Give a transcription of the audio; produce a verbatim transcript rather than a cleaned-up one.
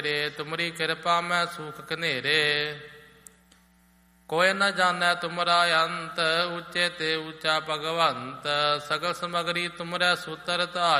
ਤੁਮਰੀ ਕਿਰਪਾ ਮੈਂ ਸੂਖ ਘਨੇਰੇ। ਕੋਈ ਨ ਜਾਣੈ ਤੁਮਰਾ ਅੰਤ, ਉੱਚੇ ਤੇ ਉੱਚਾ ਭਗਵੰਤ। ਸਗਲ ਸਮਗਰੀ ਤੁਮਰੈ ਸੂਤਰ ਧਾਰ